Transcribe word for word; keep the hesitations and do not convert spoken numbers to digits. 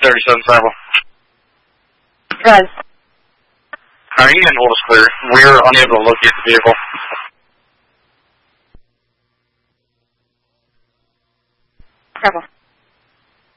thirty-seven Cyber. Res. Are you in hold us clear? We're unable to locate the vehicle. Bravo.